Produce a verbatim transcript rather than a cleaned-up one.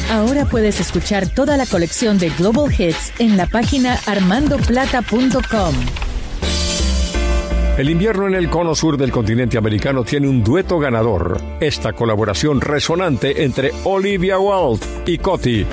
Ahora puedes escuchar toda la colección de Global Hits en la página armando plata punto com. El invierno en el cono sur del continente americano tiene un dueto ganador. Esta colaboración resonante entre Olivia Wilde y Coti.